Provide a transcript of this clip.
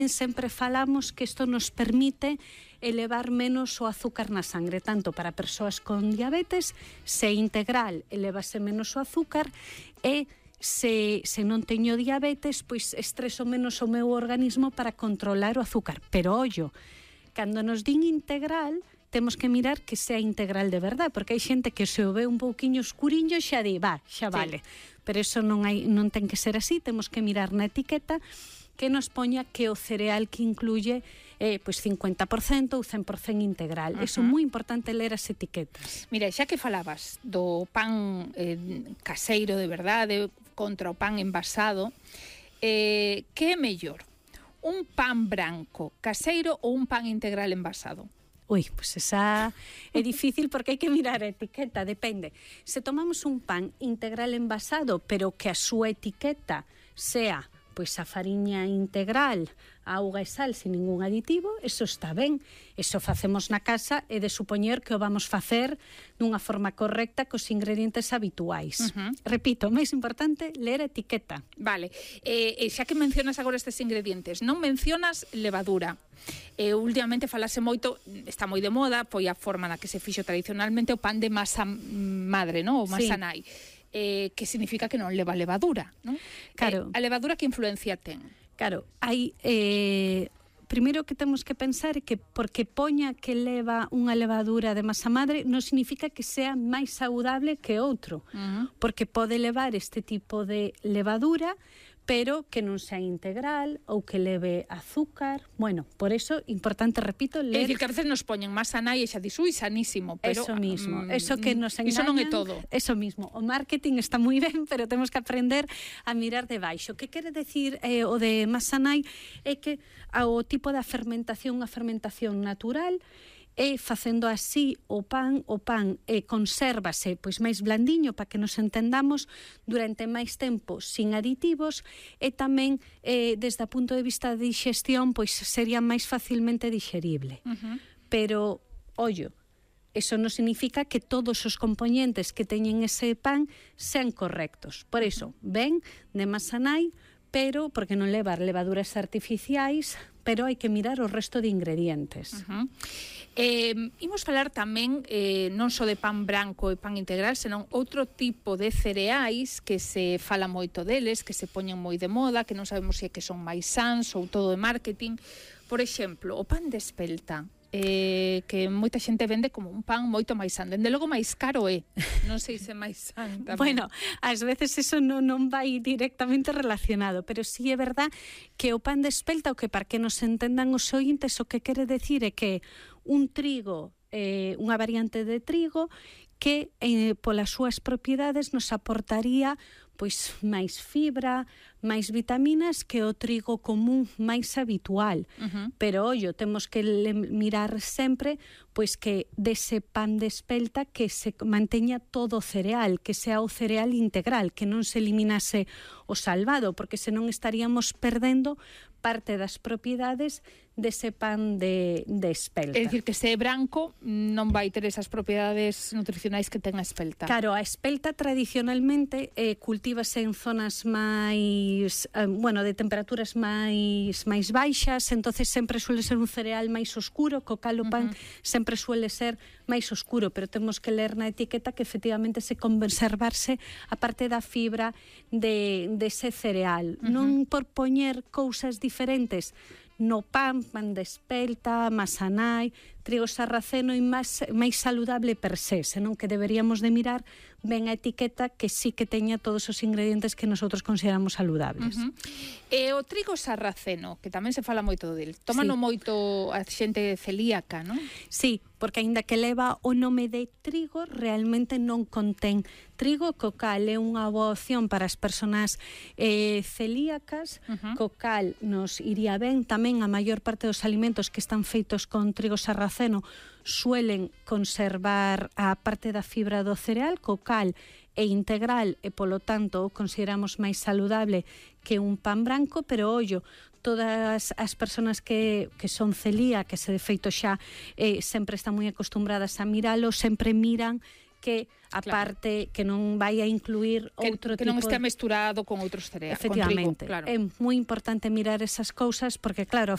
sempre falamos que isto nos permite elevar menos o azúcar na sangre, tanto para persoas con diabetes, se integral elevase menos o azúcar, e se non teño diabetes, pois estreso menos o meu organismo para controlar o azúcar. Pero, ollo, cando nos din integral, temos que mirar que sea integral de verdade, porque hai xente que se o ve un pouquiño escuriño xa di, xa vale. Pero iso non ten que ser así, temos que mirar na etiqueta que nos poña que o cereal que incluye pois 50% ou 100% integral. Eso é moi importante ler as etiquetas. Mira, xa que falabas do pan caseiro de verdade contra o pan envasado, que é mellor? Un pan branco caseiro ou un pan integral envasado? Ui, pois esa é difícil porque hai que mirar a etiqueta, depende. Se tomamos un pan integral envasado, pero que a súa etiqueta sea pois a fariña integral, a auga e sal sin ningún aditivo, eso está ben. Eso facemos na casa e de supoñer que o vamos facer dunha forma correcta cos ingredientes habituais. Repito, o máis importante, ler a etiqueta. Vale, xa que mencionas agora estes ingredientes, non mencionas levadura. Últimamente falase moito, está moi de moda, foi a forma na que se fixo tradicionalmente o pan de masa madre, non? O masa nai. Que significa que non leva levadura, non? Claro. A levadura que influencia ten? Claro, hai primeiro que temos que pensar é que porque poña que leva unha levadura de masa madre non significa que sea máis saudable que outro, porque pode levar este tipo de levadura, pero que non sea integral ou que leve azúcar. Bueno, por eso, importante, repito, ler... É dicir, que a veces nos poñen masa nai e xa dis, ui, sanísimo, pero... Eso mismo, eso que nos engañan... Iso non é todo. Eso mismo, o marketing está moi ben, pero temos que aprender a mirar de baixo. Que quere decir o de masa nai é que o tipo da fermentación, a fermentación natural, e facendo así o pan consérvase pois máis blandiño para que nos entendamos durante máis tempo sin aditivos, e tamén desde o punto de vista de digestión pois sería máis facilmente digerible. Pero, ollo, eso non significa que todos os componentes que teñen ese pan sean correctos. Por iso, ven de masa nai, pero porque non levar levaduras artificiais, pero hai que mirar o resto de ingredientes. Imos falar tamén non só de pan branco e pan integral, senón outro tipo de cereais que se fala moito deles, que se poñen moi de moda, que non sabemos se é que son máis sans ou todo de marketing. Por exemplo, o pan de espelta, que moita xente vende como un pan moito máis san, dende logo máis caro é, non sei se máis san tamén. Bueno, ás veces eso non vai directamente relacionado, pero sí é verdad que o pan de espelta, o que para que nos entendan os ointes, o que quere decir é que un trigo, unha variante de trigo que polas súas propiedades nos aportaría pois máis fibra, máis vitaminas que o trigo común máis habitual. Pero, ollo, temos que mirar sempre pois que dese pan de espelta que se manteña todo o cereal, que sea o cereal integral, que non se eliminase o salvado, porque senón estaríamos perdendo parte das propiedades dese pan de espelta. É dicir, que se é branco non vai ter esas propiedades nutricionais que ten a espelta. Claro, a espelta tradicionalmente cultívase en zonas máis, de temperaturas máis baixas, entonces sempre suele ser un cereal máis oscuro, co cal o pan sempre suele ser máis oscuro, pero temos que ler na etiqueta que efectivamente se conservarse a parte da fibra dese cereal. Non por poñer cousas diferentes no pan de espelta, masa nai, trigo sarraceno e máis saludable per se, senón que deberíamos de mirar ben a etiqueta que sí que teña todos os ingredientes que nosotros consideramos saludables. E o trigo sarraceno, que tamén se fala moito del, tómano moito a xente celíaca, non? Sí, porque aínda que leva o nome de trigo, realmente non contén trigo, co cal é unha boa opción para as persoas celíacas, co cal nos iría ben. Tamén a maior parte dos alimentos que están feitos con trigo sarraceno suelen conservar a parte da fibra do cereal, co cal é integral e, polo tanto, o consideramos máis saludable que un pan branco, pero, ollo, todas as persoas que son celíacas, que de feito xa sempre están moi acostumbradas a miralo, sempre miran que a parte que non vai a incluir outro tipo... Que non estea mesturado con outros cereais. Efectivamente. Con trigo, claro. É moi importante mirar esas cousas porque, claro,